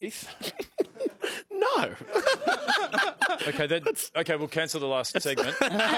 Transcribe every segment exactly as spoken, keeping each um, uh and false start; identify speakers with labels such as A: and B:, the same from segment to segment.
A: teeth?
B: No.
A: Okay, then. Okay, we'll cancel the last segment.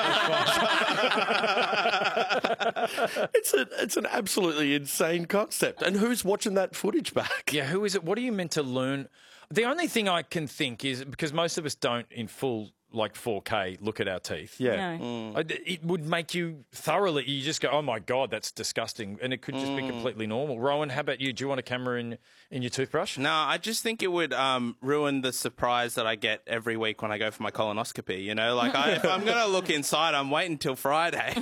B: It's a, it's an absolutely insane concept. And who's watching that footage back?
A: Yeah, who is it? What are you meant to learn? The only thing I can think is, because most of us don't in full, like four K, look at our teeth.
B: Yeah.
C: No.
A: I- It would make you thoroughly, you just go, oh my God, that's disgusting. And it could just be completely normal. Rowan, how about you? Do you want a camera in, in your toothbrush?
D: No, I just think it would um, ruin the surprise that I get every week when I go for my colonoscopy. You know, like I, if I'm going to look inside, I'm waiting till Friday.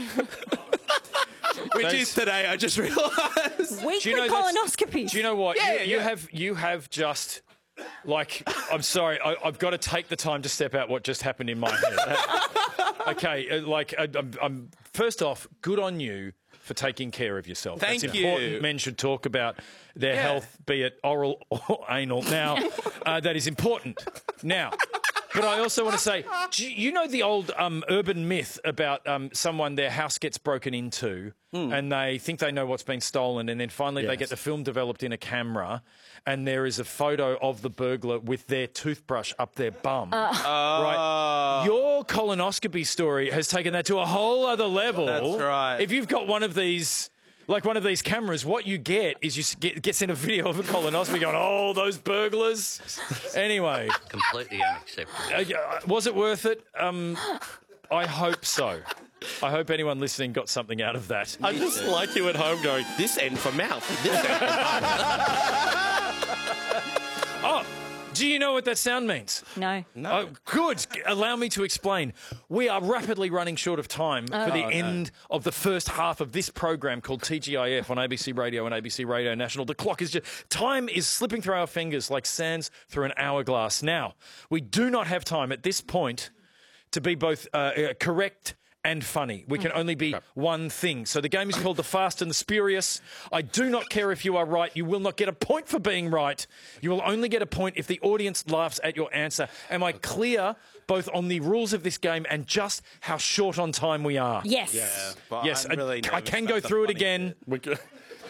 D: Which
A: Thanks.
D: is today, I just realised.
C: Weekly
A: Do you know that's-
C: colonoscopies.
A: Do you know what?
D: Yeah,
A: you,
D: yeah,
A: you
D: yeah.
A: have you have just like I'm sorry, I, I've got to take the time to step out what just happened in my head. Okay, uh, like I, I'm, I'm first off, good on you for taking care of yourself.
D: Thank
A: That's
D: you.
A: important. Men should talk about their
D: Yeah.
A: health, be it oral or anal. Now, uh, that is important. Now. But I also want to say, do you you know the old um, urban myth about um, someone, their house gets broken into and they think they know what's been stolen, and then finally they
B: Yes.
A: get the film developed in a camera and there is a photo of the burglar with their toothbrush up their bum. Right? Your colonoscopy story has taken that to a whole other level.
D: That's right.
A: If you've got one of these... Like one of these cameras, what you get is you s- get, get sent a video of a colonoscopy going, oh, those burglars. Anyway.
E: Completely unacceptable.
A: Uh, yeah, was it worth it? Um, I hope so. I hope anyone listening got something out of that.
B: I just like you at home going, this end for mouth, this end for mouth.
A: Oh, do you know what that sound means?
C: No.
A: Oh, good. Allow me to explain. We are rapidly running short of time for the end of the first half of this program called T G I F on A B C Radio and A B C Radio National. The clock is just... Time is slipping through our fingers like sands through an hourglass. Now, we do not have time at this point to be both uh, uh, correct and funny. We can only be one thing. So the game is called The Fast and the Spurious. I do not care if you are right. You will not get a point for being right. You will only get a point if the audience laughs at your answer. Am I clear both on the rules of this game and just how short on time we are?
C: Yes.
D: But
A: Yes,
D: I'm
A: I-
D: really
A: I,
D: nervous
A: can
D: about
A: go
D: the
A: through it
D: funny
A: again
B: We could-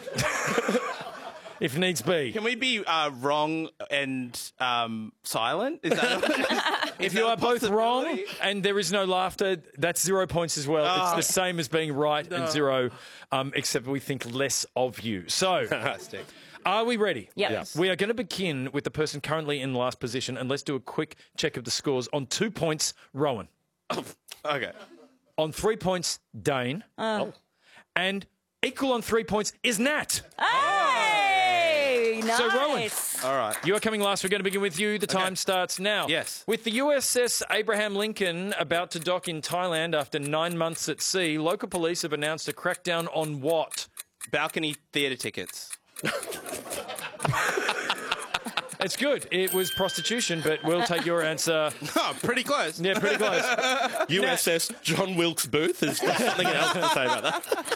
A: if needs be.
D: Can we be uh, wrong and um, silent? Is that
A: If you are both wrong and there is no laughter, that's zero points as well.
D: Oh.
A: It's the same as being right and zero, um, except we think less of you. So,
D: Fantastic.
A: are we ready?
C: Yep. Yes.
A: We are going to begin with the person currently in last position, and let's do a quick check of the scores. On two points, Rowan.
D: Okay.
A: On three points, Dane. Oh. And equal on three points is Nat.
C: Hey, nice.
A: So, Rowan.
D: All right.
A: You are coming last. We're going to begin with you. The time starts now.
D: Yes.
A: With the U S S Abraham Lincoln about to dock in Thailand after nine months at sea, local police have announced a crackdown on what?
D: Balcony theatre tickets.
A: It's good. It was prostitution, but we'll take your answer.
D: Oh, pretty close.
A: Yeah, pretty close.
B: U S S John Wilkes Booth has got something else to say about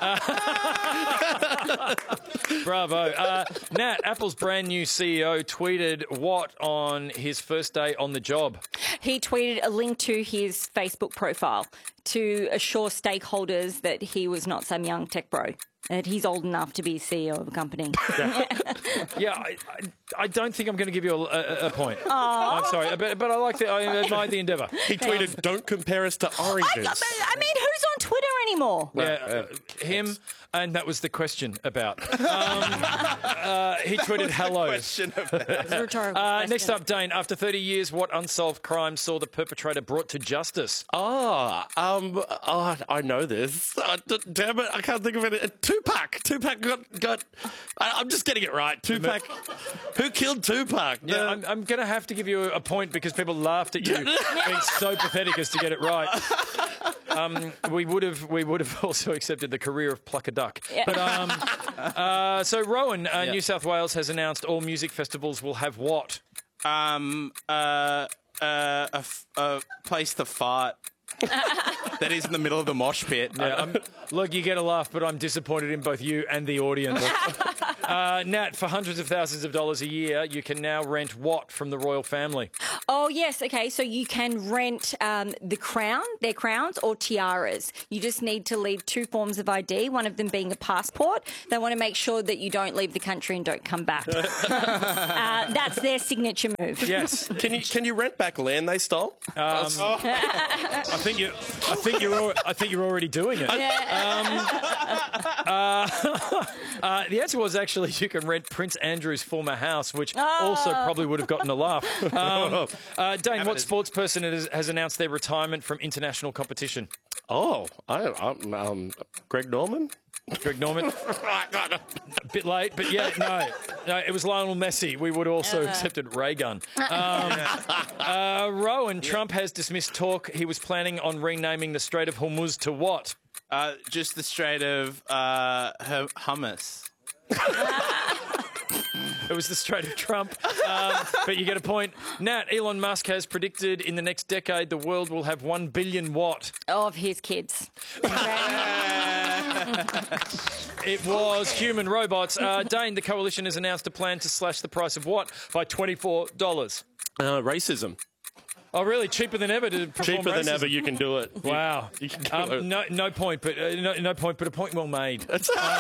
B: that.
A: Bravo. Uh, Nat, Apple's brand new C E O tweeted what on his first day on the job?
C: He tweeted a link to his Facebook profile to assure stakeholders that he was not some young tech bro, that he's old enough to be C E O of a company.
A: Yeah, I, I, I don't think I'm going to give you a, a, a point. I'm sorry, but, but I like the, I admired the endeavour.
B: He tweeted, don't compare us to oranges.
C: I, I mean, who's on Twitter anymore?
A: Yeah, uh, him, and that was the question about. Um, uh, he tweeted hello.
D: Question of that.
C: It's a rhetorical
A: Uh,
C: question.
A: next up, Dane. After thirty years, what unsolved crime saw the perpetrator brought to justice?
B: Oh, um, oh, I know this. Uh, d- damn it, I can't think of it. Uh, Tupac. Tupac got, got I, I'm just getting it right. Tupac. Who killed Tupac?
A: Yeah,
B: The-
A: I'm, I'm going to have to give you a point because people laughed at you being so pathetic as to get it right. Um, we would have we would have also accepted the career of Pluck a Duck.
C: Yeah.
A: But um, uh, so Rowan, uh,
D: Yeah.
A: New South Wales has announced all music festivals will have what?
D: Um, uh, uh, a, f- a place to fart that is in the middle of the mosh pit.
A: Yeah, I'm, look, you get a laugh, but I'm disappointed in both you and the audience. Uh, Nat, for hundreds of thousands of dollars a year, you can now rent what from the royal family?
C: Oh, yes. Okay. So you can rent um, the crown, their crowns or tiaras. You just need to leave two forms of I D, one of them being a passport. They want to make sure that you don't leave the country and don't come back. uh, that's their signature move.
A: Yes.
B: Can you can you rent back land they stole?
A: Um, I think you. I think you're. al- I think you're already doing it. Um, uh, uh, the answer was actually you can rent Prince Andrew's former house, which also probably would have gotten a laugh. Um, uh, Dane, what sports person has, has announced their retirement from international competition?
B: Oh, I, I'm um, Greg Norman.
A: Greg Norman. A bit late, but yeah, no, no, it was Lionel Messi. We would have also accepted Ray Gun. Um, uh, Rowan, Trump has dismissed talk he was planning on renaming the Strait of Hormuz to what?
D: Uh, just the Strait of uh, hum- hummus.
A: It was the Strait of Trump, um, but you get a point. Nat, Elon Musk has predicted in the next decade the world will have one billion what?
C: Of his kids.
A: It was human robots. Uh, Dane, the coalition has announced a plan to slash the price of what by twenty-four dollars?
B: Uh, racism.
A: Oh, really? Cheaper than ever to perform
B: Cheaper than
A: racism?
B: ever, you can do it.
A: Wow.
B: You can do
A: Um,
B: it.
A: no, no point, but uh, no, no point, but a point well made. Um,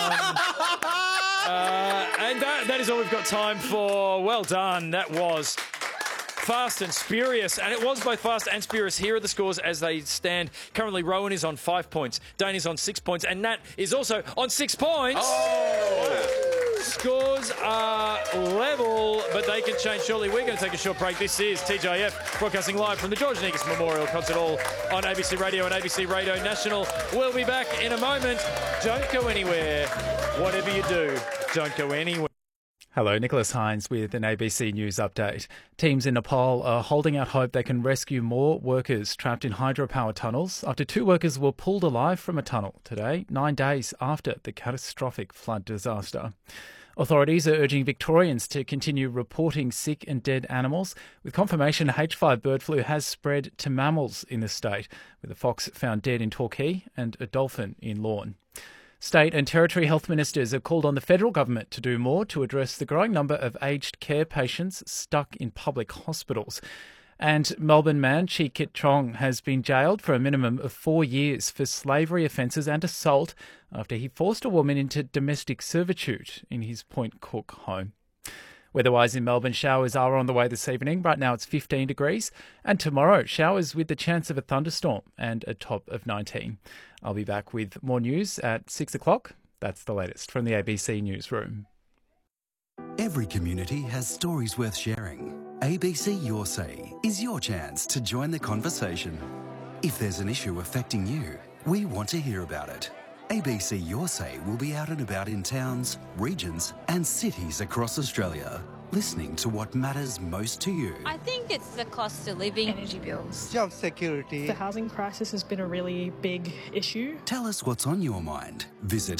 A: uh, and that, that is all we've got time for. Well done. That was fast and spurious, and it was both fast and spurious. Here are the scores as they stand. Currently, Rowan is on five points, Dane is on six points, and Nat is also on six points.
B: Oh!
A: Scores are level, but they can change shortly. We're going to take a short break. This is T G I F, broadcasting live from the George Negus Memorial Concert Hall on A B C Radio and A B C Radio National. We'll be back in a moment. Don't go anywhere. Whatever you do, don't go anywhere.
E: Hello, Nicholas Hines with an A B C News update. Teams in Nepal are holding out hope they can rescue more workers trapped in hydropower tunnels after two workers were pulled alive from a tunnel today, nine days after the catastrophic flood disaster. Authorities are urging Victorians to continue reporting sick and dead animals, with confirmation H five bird flu has spread to mammals in the state, with a fox found dead in Torquay and a dolphin in Lorne. State and Territory health ministers have called on the federal government to do more to address the growing number of aged care patients stuck in public hospitals. And Melbourne man Chi Kit Chong has been jailed for a minimum of four years for slavery offences and assault after he forced a woman into domestic servitude in his Point Cook home. Weather-wise in Melbourne, showers are on the way this evening. Right now it's fifteen degrees. And tomorrow, showers with the chance of a thunderstorm and a top of nineteen. I'll be back with more news at six o'clock. That's the latest from the A B C Newsroom.
F: Every community has stories worth sharing. A B C Your Say is your chance to join the conversation. If there's an issue affecting you, we want to hear about it. A B C Your Say will be out and about in towns, regions and cities across Australia, listening to what matters most to you.
G: I think it's the cost of living.
H: Energy bills.
I: Job security.
H: The housing crisis has been a really big issue.
F: Tell us what's on your mind. Visit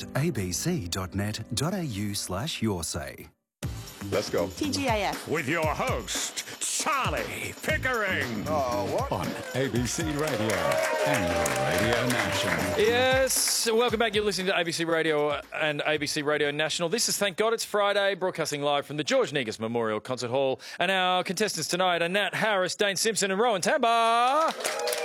F: abc.net.au slash your say.
J: Let's go.
K: T G I F.
L: With your host, Charlie Pickering.
J: Oh, what?
M: On A B C Radio and Radio National.
A: Yes, welcome back. You're listening to A B C Radio and A B C Radio National. This is Thank God It's Friday, broadcasting live from the George Negus Memorial Concert Hall. And our contestants tonight are Nat Harris, Dane Simpson and Rowan Tamba.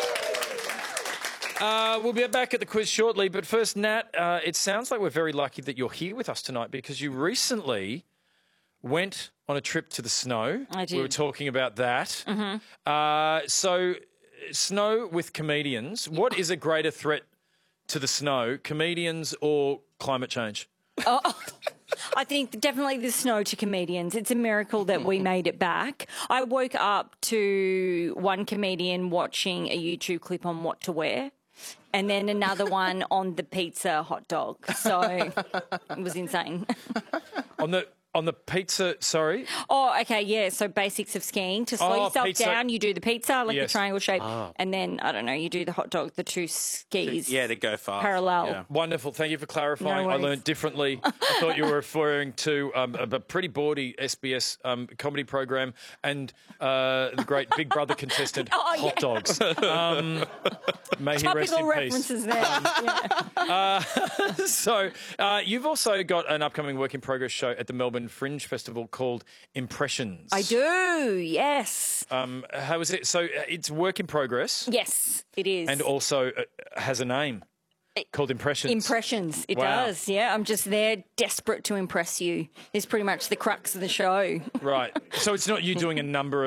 A: Uh, we'll be back at the quiz shortly, but first, Nat, uh, it sounds like we're very lucky that you're here with us tonight because you recently went on a trip to the snow.
C: I did.
A: We were talking about that.
C: Mm-hmm.
A: Uh, so, snow with comedians. What is a greater threat to the snow, comedians or climate change?
C: Oh, I think definitely the snow to comedians. It's a miracle that we made it back. I woke up to one comedian watching a YouTube clip on what to wear, and then another one on the pizza hot dog. So it was insane.
A: On the On the pizza, sorry.
C: Oh, okay, yeah. So basics of skiing. To slow
A: Oh,
C: yourself
A: pizza.
C: down, you do the pizza, like
A: Yes.
C: the triangle shape.
B: Ah.
C: And then, I don't know, you do the hot dog, the two skis.
D: Yeah, to go fast.
C: Parallel.
D: Yeah.
A: Wonderful. Thank you for clarifying.
C: No
A: I
C: worries.
A: learned differently. I thought you were referring to um, a, a pretty bawdy S B S um, comedy program and uh, the great Big Brother contestant,
C: Oh, yeah.
A: Hot Dogs. Um, may he rest
C: Topical
A: in peace.
C: references there. Yeah.
A: So, uh, you've also got an upcoming work in progress show at the Melbourne Fringe Festival called Impressions.
C: I do, yes.
A: Um, how is it? So, uh, it's work in progress
C: Yes, it is.
A: and also uh, has a name called Impressions.
C: Impressions, it
A: Wow.
C: does, yeah. I'm just there desperate to impress you. It's pretty much the crux of the show.
A: Right. So, it's not you doing a number